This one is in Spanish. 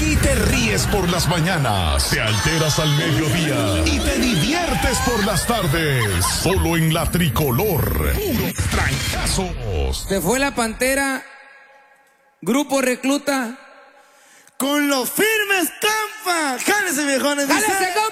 Aquí te ríes por las mañanas, te alteras al mediodía y te diviertes por las tardes. Solo en la Tricolor. Puros trancazos. Se fue la Pantera, Grupo Recluta. Con los firmes Campa. Jálese, viejones. ¡Jálese, compa!